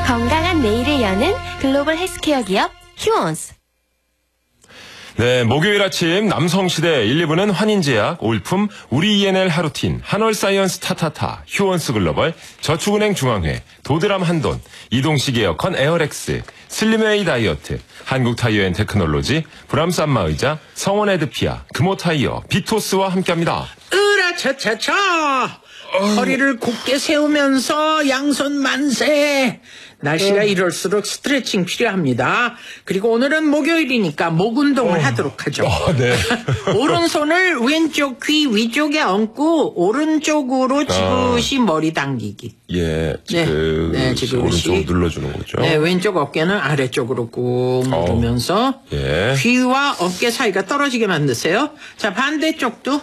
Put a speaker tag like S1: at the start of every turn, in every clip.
S1: 건강한 내일을 여는 글로벌 헬스케어 기업 휴원스.
S2: 네, 목요일 아침 남성시대 1, 2부는 환인제약, 올품, 우리 ENL 하루틴, 한월사이언스 타타타, 휴원스 글로벌, 저축은행 중앙회, 도드람 한돈, 이동식 에어컨 에어렉스, 슬림웨이 다이어트, 한국타이어앤테크놀로지, 브람스 안마의자, 성원에드피아, 금호타이어, 비토스와 함께합니다.
S3: 으라차차차! 허리를 곧게 세우면서 양손 만세! 날씨가 이럴수록 스트레칭 필요합니다. 그리고 오늘은 목요일이니까 목 운동을 하도록 하죠.
S2: 네.
S3: 오른손을 왼쪽 귀 위쪽에 얹고 오른쪽으로 지그시 머리 당기기.
S2: 예, 지그시 오른쪽 눌러주는 거죠.
S3: 네, 왼쪽 어깨는 아래쪽으로 꾹 누르면서
S2: 예.
S3: 귀와 어깨 사이가 떨어지게 만드세요. 자, 반대쪽도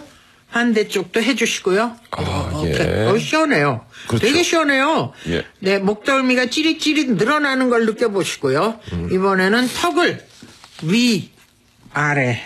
S3: 해주시고요.
S2: 예.
S3: 시원해요.
S2: 그렇죠.
S3: 되게 시원해요.
S2: 예.
S3: 네, 목덜미가 찌릿찌릿 늘어나는 걸 느껴보시고요. 이번에는 턱을 위, 아래,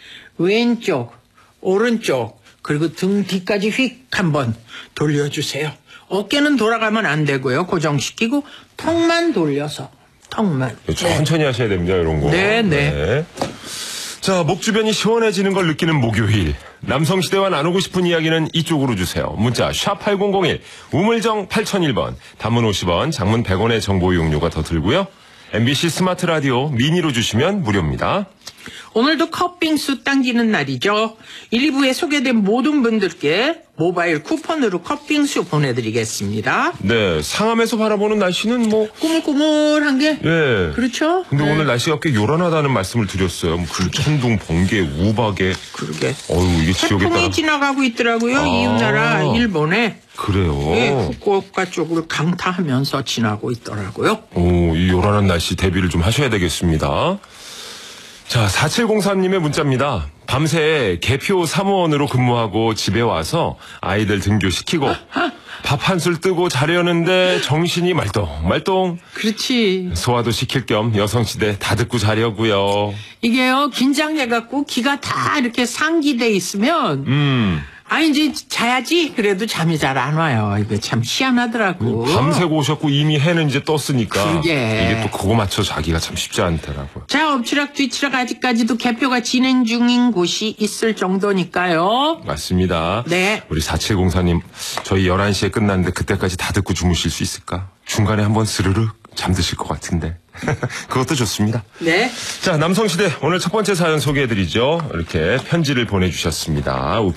S3: 왼쪽, 오른쪽, 그리고 등 뒤까지 휙 한번 돌려주세요. 어깨는 돌아가면 안 되고요. 고정시키고 턱만 돌려서, 턱만.
S2: 천천히 하셔야 됩니다, 이런 거.
S3: 네.
S2: 자, 목 주변이 시원해지는 걸 느끼는 목요일. 남성시대와 나누고 싶은 이야기는 이쪽으로 주세요. 문자 샵8001, 우물정 8001번, 단문 50원, 장문 100원의 정보 이용료가 더 들고요. MBC 스마트 라디오 미니로 주시면 무료입니다.
S3: 오늘도 컵빙수 당기는 날이죠. 1, 2부에 소개된 모든 분들께 모바일 쿠폰으로 컵빙수 보내드리겠습니다.
S2: 네, 상암에서 바라보는 날씨는 뭐
S3: 꾸물꾸물한 게
S2: 예.
S3: 그렇죠.
S2: 근데
S3: 네.
S2: 오늘 날씨가 꽤 요란하다는 말씀을 드렸어요. 뭐 천둥, 번개, 우박에.
S3: 그러게.
S2: 이게 지역에 따라.
S3: 태풍이 지나가고 있더라고요. 이웃나라 일본에.
S2: 그래요.
S3: 네, 후쿠오카 쪽으로 강타하면서 지나고 있더라고요.
S2: 이 요란한 날씨 대비를 좀 하셔야 되겠습니다. 자, 4703님의 문자입니다. 밤새 개표 사무원으로 근무하고 집에 와서 아이들 등교시키고 밥 한술 뜨고 자려는데 정신이 말똥말똥.
S3: 그렇지.
S2: 소화도 시킬 겸 여성시대 다 듣고 자려고요.
S3: 이게요, 긴장해갖고 기가 다 이렇게 상기돼 있으면 이제 자야지. 그래도 잠이 잘 안 와요. 이거 참 희한하더라고.
S2: 밤새고 오셨고 이미 해는 이제 떴으니까.
S3: 그게.
S2: 이게 또 그거 맞춰 자기가 참 쉽지 않더라고요.
S3: 자, 엎치락 뒤치락 아직까지도 개표가 진행 중인 곳이 있을 정도니까요.
S2: 맞습니다.
S3: 네.
S2: 우리 4704님, 저희 11시에 끝났는데 그때까지 다 듣고 주무실 수 있을까? 중간에 한번 스르륵 잠드실 것 같은데. 그것도 좋습니다.
S3: 네.
S2: 자, 남성시대 오늘 첫 번째 사연 소개해드리죠. 이렇게 편지를 보내주셨습니다.